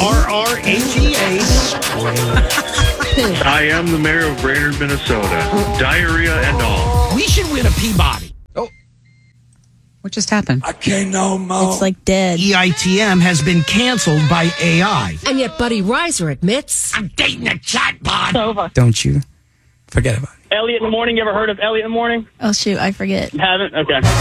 RRHEA. I am the mayor of Brainerd, Minnesota. Diarrhea and all. We should win a Peabody. What just happened? Okay, no more. It's like dead. EITM has been canceled by AI. And yet Buddy Reiser admits... I'm dating a chatbot. Don't you forget about it. Elliot in the Morning. You ever heard of Elliot in the Morning? Oh, shoot. I forget. Haven't? Okay.